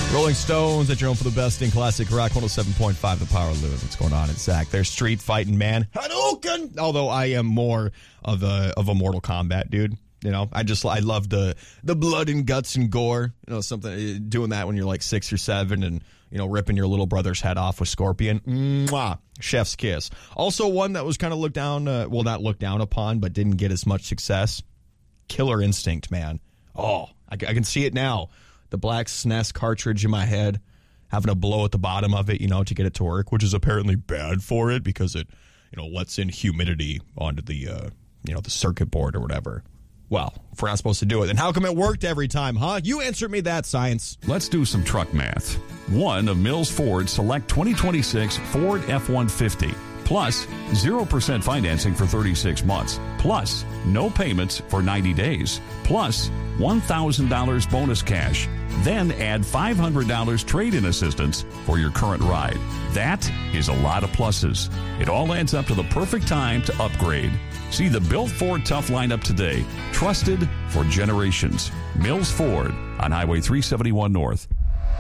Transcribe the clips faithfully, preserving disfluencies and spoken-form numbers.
Rolling Stones at your home for the best in classic rock, one oh seven point five, The Power Loon. What's going on in Zach? They're street fighting, man. Hadouken! Although I am more of a of a Mortal Kombat dude. You know, I just, I love the the blood and guts and gore. You know, something, doing that when you're like six or seven and, you know, ripping your little brother's head off with Scorpion. Mwah. Chef's kiss. Also one that was kind of looked down, uh, well, not looked down upon, but didn't get as much success. Killer Instinct, man. Oh, I, I can see it now. The black S N E S cartridge in my head, having to blow at the bottom of it, you know, to get it to work, which is apparently bad for it because it, you know, lets in humidity onto the, uh, you know, the circuit board or whatever. Well, if we're not supposed to do it, then how come it worked every time, huh? You answer me that, science. Let's do some truck math. One of Mills Ford's select twenty twenty-six Ford F one fifty. Plus, zero percent financing for thirty-six months. Plus, no payments for ninety days. Plus, one thousand dollars bonus cash. Then add five hundred dollars trade-in assistance for your current ride. That is a lot of pluses. It all adds up to the perfect time to upgrade. See the Built Ford Tough lineup today. Trusted for generations. Mills Ford on Highway three seventy-one North.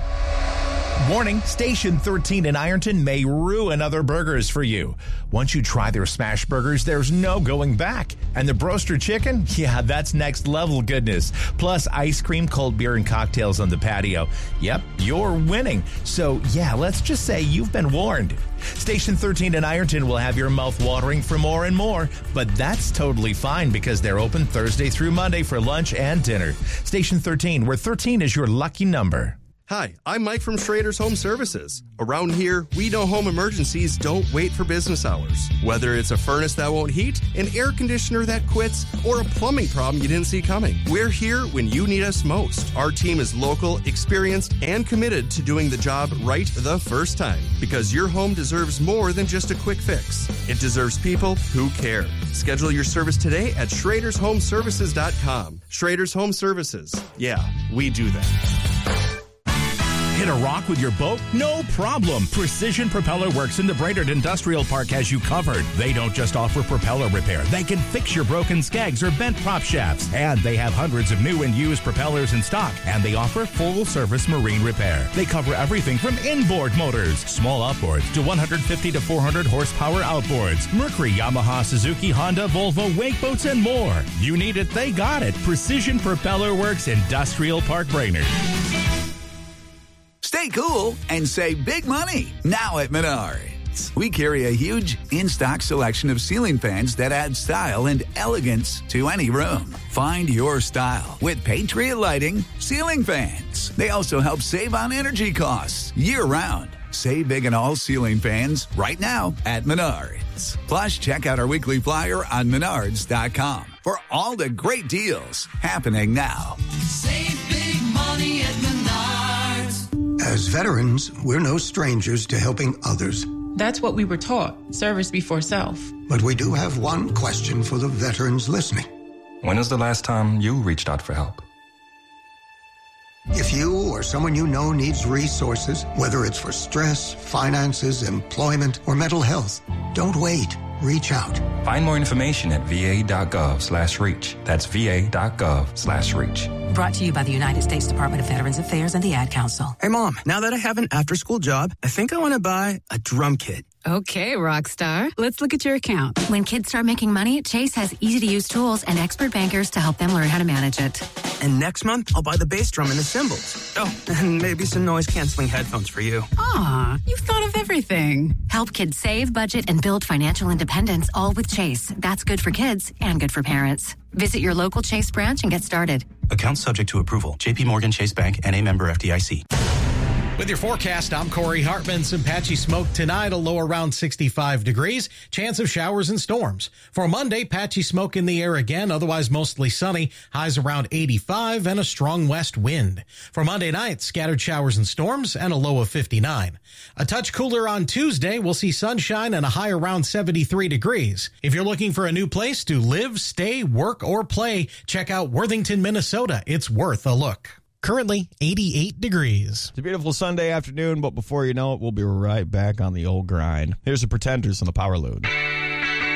Warning, Station thirteen in Ironton may ruin other burgers for you. Once you try their smash burgers, there's no going back. And the Broaster Chicken? Yeah, that's next level goodness. Plus ice cream, cold beer, and cocktails on the patio. Yep, you're winning. So yeah, let's just say you've been warned. Station thirteen in Ironton will have your mouth watering for more and more, but that's totally fine because they're open Thursday through Monday for lunch and dinner. Station thirteen, where thirteen is your lucky number. Hi, I'm Mike from Schrader's Home Services. Around here, we know home emergencies don't wait for business hours. Whether it's a furnace that won't heat, an air conditioner that quits, or a plumbing problem you didn't see coming, we're here when you need us most. Our team is local, experienced, and committed to doing the job right the first time. Because your home deserves more than just a quick fix. It deserves people who care. Schedule your service today at Schraders Home Services dot com. Schraders Home Services. Yeah, we do that. Hit a rock with your boat? No problem. Precision Propeller Works in the Brainerd Industrial Park has you covered. They don't just offer propeller repair. They can fix your broken skegs or bent prop shafts. And they have hundreds of new and used propellers in stock. And they offer full-service marine repair. They cover everything from inboard motors, small outboards, to one hundred fifty to four hundred horsepower outboards. Mercury, Yamaha, Suzuki, Honda, Volvo, wake boats, and more. You need it, they got it. Precision Propeller Works, Industrial Park, Brainerd. Stay cool and save big money now at Menards. We carry a huge in-stock selection of ceiling fans that add style and elegance to any room. Find your style with Patriot Lighting ceiling fans. They also help save on energy costs year-round. Save big on all ceiling fans right now at Menards. Plus, check out our weekly flyer on menards dot com for all the great deals happening now. Save big money at Menards. As veterans, we're no strangers to helping others. That's what we were taught, service before self. But we do have one question for the veterans listening. When was the last time you reached out for help? If you or someone you know needs resources, whether it's for stress, finances, employment, or mental health, don't wait. Reach out. Find more information at va.gov slash reach. That's va.gov slash reach. Brought to you by the United States Department of Veterans Affairs and the Ad Council. Hey, Mom, now that I have an after-school job, I think I want to buy a drum kit. Okay, Rockstar. Let's look at your account. When kids start making money, Chase has easy-to-use tools and expert bankers to help them learn how to manage it. And next month, I'll buy the bass drum and the cymbals. Oh, and maybe some noise-canceling headphones for you. Aw, you've thought of everything. Help kids save, budget, and build financial independence, all with Chase. That's good for kids and good for parents. Visit your local Chase branch and get started. Account subject to approval. J P Morgan Chase Bank, N A member F D I C. With your forecast, I'm Corey Hartman. Some patchy smoke tonight, a low around sixty-five degrees. Chance of showers and storms. For Monday, patchy smoke in the air again, otherwise mostly sunny. Highs around eighty-five and a strong west wind. For Monday night, scattered showers and storms and a low of fifty-nine. A touch cooler on Tuesday, we'll see sunshine and a high around seventy-three degrees. If you're looking for a new place to live, stay, work, or play, check out Worthington, Minnesota. It's worth a look. Currently eighty-eight degrees. It's a beautiful Sunday afternoon, but before you know it, we'll be right back on the old grind. Here's the Pretenders on the Power Load.